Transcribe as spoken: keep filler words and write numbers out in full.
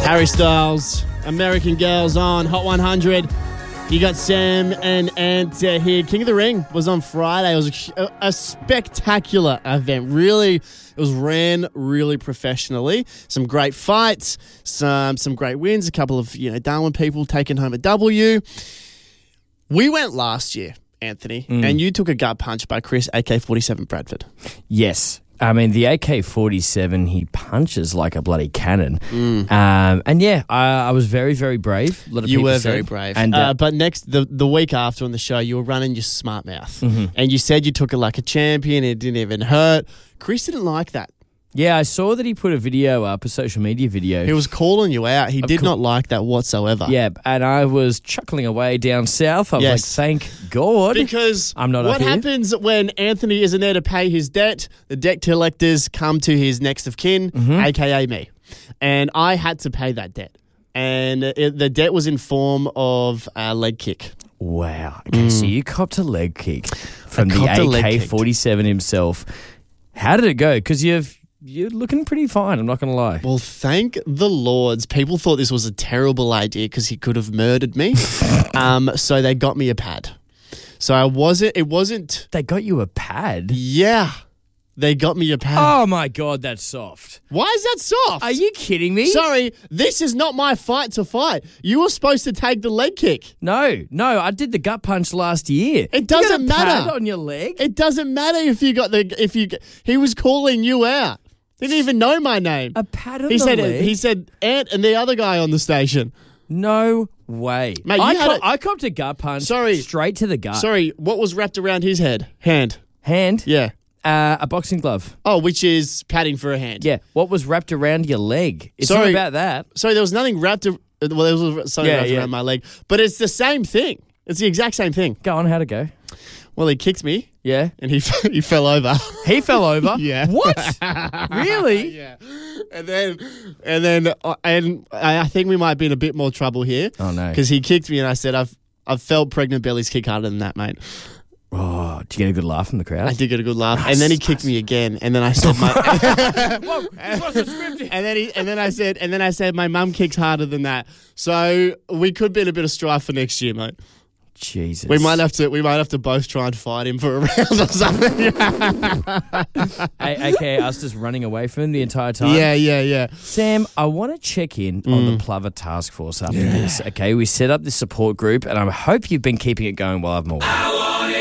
Harry Styles, American Girls on Hot one hundred. You got Sam and Ant uh, here. King of the Ring was on Friday. It was a, a spectacular event. Really, it was ran really professionally. Some great fights, some some great wins. A couple of you know Darwin people taking home a W. We went last year, Anthony, mm. and you took a gut punch by Chris A K forty-seven Bradford. Yes. I mean, the A K forty-seven, he punches like a bloody cannon. Mm. Um, and yeah, I, I was very, very brave. A lot of you people were said. very brave. And, uh, uh, but next, the, the week after on the show, you were running your smart mouth. Mm-hmm. And you said you took it like a champion. It didn't even hurt. Chris didn't like that. Yeah, I saw that he put a video up, a social media video. He was calling you out. He Of did course. not like that whatsoever. Yeah, and I was chuckling away down south. I was Yes. like, thank God. Because I'm not what up here. happens when Anthony isn't there to pay his debt, the debt collectors come to his next of kin, Mm-hmm. a k a me. And I had to pay that debt. And it, the debt was in form of a leg kick. Wow. Okay, so you copped a leg kick from I the copped a leg A K kick. forty-seven himself. How did it go? Because you've... You're looking pretty fine, I'm not going to lie. Well, thank the Lords. People thought this was a terrible idea because he could have murdered me. um, so they got me a pad. So I wasn't, it wasn't, They got you a pad? yeah, they got me a pad. Oh, my God, that's soft. Why is that soft? Are you kidding me? Sorry, this is not my fight to fight. You were supposed to take the leg kick. No, no, I did the gut punch last year. It You doesn't got a matter. pad on your leg? It doesn't matter if you got the, if you, he was calling you out. Didn't even know my name. A pad on He the said, leg? he said, Ant and the other guy on the station. No way. Mate, I, you had co- a- I copped a gut punch Sorry. straight to the gut. Sorry, what was wrapped around his head? Hand. Hand? Yeah. Uh, a boxing glove. Oh, which is padding for a hand. Yeah. What was wrapped around your leg? It's Sorry. not about that. Sorry, there was nothing wrapped. Ar- well, there was something Yeah, wrapped yeah. around my leg, but it's the same thing. It's the exact same thing. Go on, how'd it go? Well, he kicked me Yeah. and he he fell over. He fell over? Yeah. What? Really? Yeah. And then and then uh, and I I think we might be in a bit more trouble here. Oh, no. Because he kicked me and I said I've I've felt pregnant bellies kick harder than that, mate. Oh, did you get a good laugh from the crowd? I did get a good laugh, and then he kicked me again, and then I said my. Whoa, this wasn't scripted. And then he, and then I said, and then I said, my mum kicks harder than that. So we could be in a bit of strife for next year, mate. Jesus. We might have to, we might have to both try and fight him for a round or something. A- A K A us just running away from him the entire time. yeah, yeah, yeah. Sam, I want to check in on the Plover Task Force after this. Okay, we set up this support group, and I hope you've been keeping it going while I've been away.